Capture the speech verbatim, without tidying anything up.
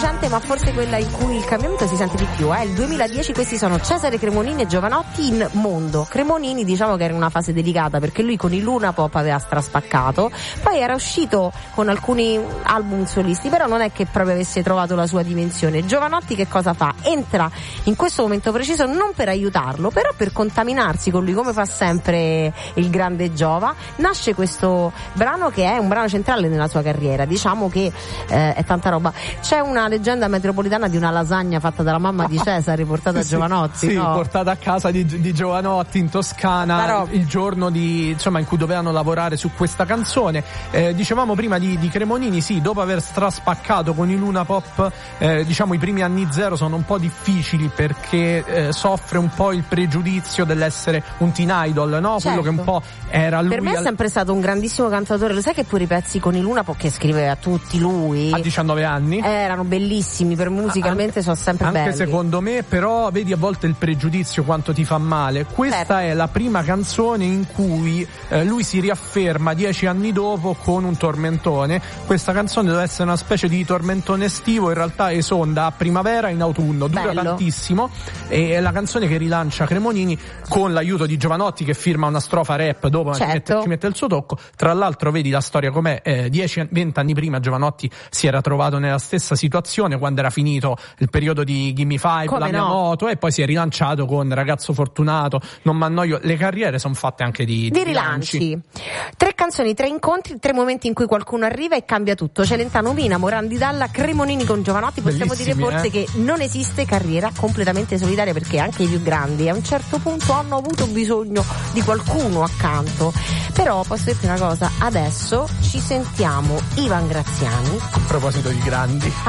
recente, ma forse quella in cui il cambiamento si sente di più, è eh? il duemiladieci. Questi sono Cesare Cremonini e Jovanotti in Mondo. Cremonini, diciamo che era in una fase delicata perché lui con i Luna Pop aveva straspaccato, poi era uscito con alcuni album solisti, però non è che proprio avesse trovato la sua dimensione. Jovanotti che cosa fa? Entra in questo momento preciso non per aiutarlo, però per contaminarsi con lui, come fa sempre il grande Giova. Nasce questo brano che è un brano centrale nella sua carriera, diciamo che eh, è tanta roba. C'è una leggenda metropolitana di una lasagna fatta dalla mamma di Cesare portata a sì, Jovanotti, sì, no? portata a casa di, di Jovanotti in Toscana, però il giorno di, insomma, in cui dovevano lavorare su questa canzone. Eh, dicevamo prima di, di Cremonini, sì, dopo aver straspaccato con i Luna Pop, eh, diciamo i primi anni zero sono un po' difficili perché eh, soffre un po' il pregiudizio dell'essere un teen idol, no? Certo. Quello che un po' era lui. Per me è al... sempre stato un grandissimo cantatore. Lo sai che pure i pezzi con i Luna Pop che scriveva a tutti lui a diciannove anni erano bellissimi, per musicalmente anche, sono sempre anche belli. Anche secondo me, però vedi a volte il pregiudizio quanto ti fa male. Questa certo. è la prima canzone in cui eh, lui si riafferma dieci anni dopo con un tormentone. Questa canzone deve essere una specie di tormentone estivo, in realtà esonda a primavera, in autunno, dura Bello. tantissimo, e è la canzone che rilancia Cremonini con l'aiuto di Jovanotti che firma una strofa rap dopo, certo. ci, mette, ci mette il suo tocco. Tra l'altro vedi la storia com'è, eh, dieci venti anni prima Jovanotti si era trovato nella stessa situazione quando era finito il periodo di Gimme Five, Come La mia no? moto, e poi si è rilanciato con Ragazzo fortunato, Non m'annoio. Le carriere sono fatte anche di, di di rilanci. rilanci. Tre canzoni, tre incontri, tre momenti in cui qualcuno arriva e cambia tutto. Celentano, Mina, Morandi Dalla, Cremonini con Jovanotti. Possiamo Bellissimi, dire forse eh? che non esiste carriera completamente solitaria, perché anche i più grandi a un certo punto hanno avuto bisogno di qualcuno accanto. Però posso dirti una cosa, adesso ci sentiamo Ivan Graziani. A proposito di grandi.